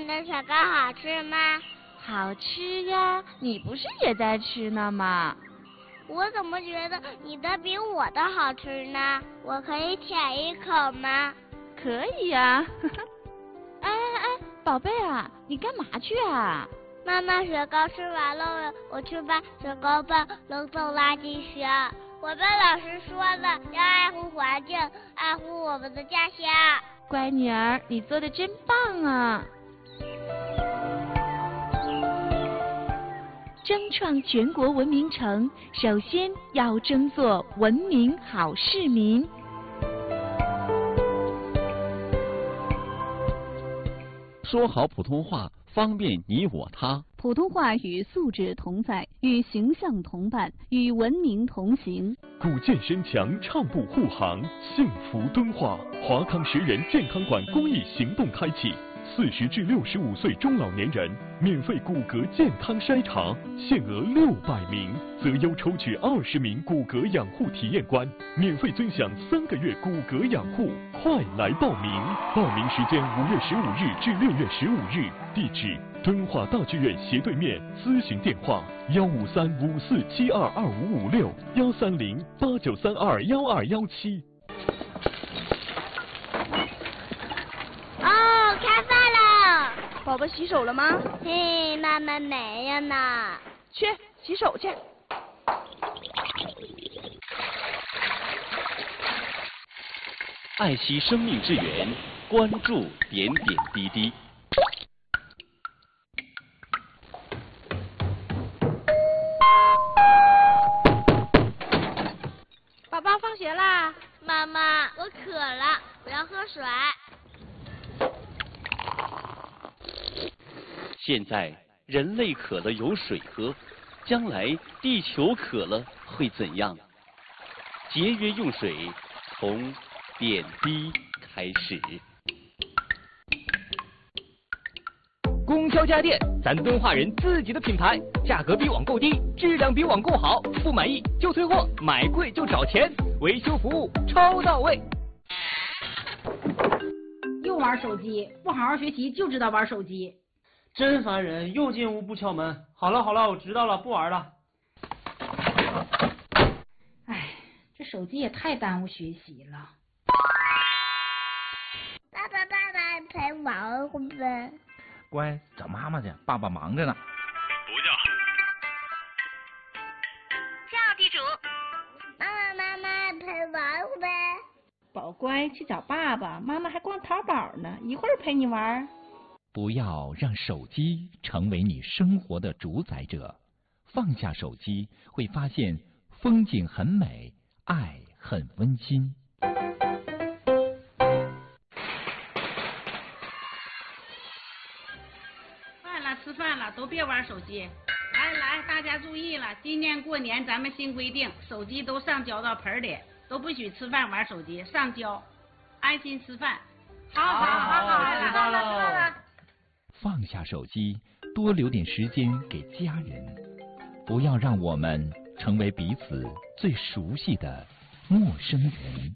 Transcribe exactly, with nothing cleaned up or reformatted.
你的雪糕好吃吗？ 好吃呀，你不是也在吃呢吗？ 我怎么觉得你的比我的好吃呢？我可以舔一口吗？ 可以呀。哎哎哎，宝贝啊，你干嘛去啊？ 妈妈，雪糕吃完了，我去把雪糕棒扔进垃圾箱。我被老师说了，要爱护环境，爱护我们的家乡。 乖女儿，你做的真棒啊！争创全国文明城，首先要争做文明好市民。 说好普通话，方便你我他。 普通话与素质同在，与形象同伴，与文明同行。 古建深强，畅步护航，幸福敦化。华康十人健康馆公益行动开启。四十至六十五岁中老年人免费骨骼健康筛查，限额六百名，择优抽取二十名骨骼养护体验官，免费尊享三个月骨骼养护。快来报名！报名时间五月十五日至六月十五日，地址敦化大剧院斜对面，咨询电话幺五三五四七二二五五六幺三零八九三二幺二幺七。 哦，开饭了！ 宝宝洗手了吗？ 嘿，妈妈没有呢。 去洗手去。 爱惜生命之源，关注点点滴滴。 宝宝放学啦！ 妈妈，我渴了，我要喝水。 现在人类渴了有水喝，将来地球渴了会怎样？节约用水，从点滴开始。 供销家电，咱敦化人自己的品牌，价格比网购低，质量比网购好，不满意就退货，买贵就找钱，维修服务超到位。 又玩手机，不好好学习就知道玩手机， 真烦人！又进屋不敲门。好了好了，我知道了，不玩了。 哎，这手机也太耽误学习了。 爸爸爸爸陪玩会不会？ 乖，找妈妈去，爸爸忙着呢。 不叫。 叫地主。妈妈妈妈陪玩会不会？ 宝乖，去找爸爸，妈妈还逛淘宝呢，一会儿陪你玩。 不要让手机成为你生活的主宰者，放下手机，会发现风景很美，爱很温馨。 饭了，吃饭了，都别玩手机。来来，大家注意了，今年过年咱们新规定，手机都上交到盆里，都不许吃饭玩手机，上交，安心吃饭。好好好好， 知道了。 放下手机，多留点时间给家人，不要让我们成为彼此最熟悉的陌生人。